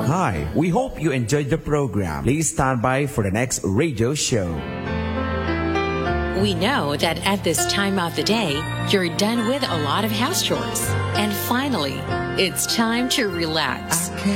Hi, we hope you enjoyed the program. Please stand by for the next radio show. We know that at this time of the day, you're done with a lot of house chores. And finally, it's time to relax.